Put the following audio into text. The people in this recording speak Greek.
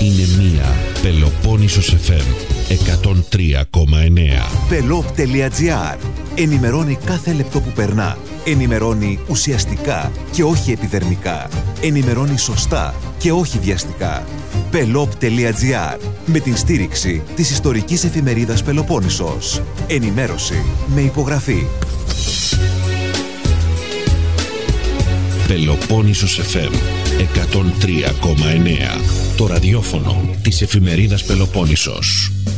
είναι μία. Πελοπόννησος FM 103,9. Pelop.gr. Ενημερώνει κάθε λεπτό που περνά. Ενημερώνει ουσιαστικά και όχι επιδερμικά. Ενημερώνει σωστά και όχι βιαστικά. Pelop.gr. Με την στήριξη της ιστορικής εφημερίδας Πελοπόννησος. Ενημέρωση με υπογραφή. Πελοπόννησος FM 103,9. Το ραδιόφωνο της εφημερίδας Πελοπόννησος.